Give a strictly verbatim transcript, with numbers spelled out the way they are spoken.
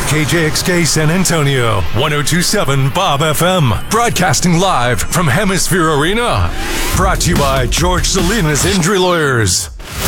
K J X K San Antonio, one oh two point seven Bob F M. Broadcasting live from Hemisphere Arena. Brought to you by George Salinas Injury Lawyers.